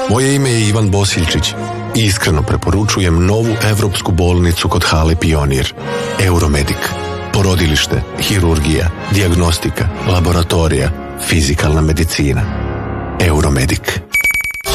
Moje ime je Ivan Bosiljčić i iskreno preporučujem novu evropsku bolnicu kod hale Pionir. Euromedik. Porodilište, hirurgija, dijagnostika, laboratorija, fizikalna medicina. Euromedik.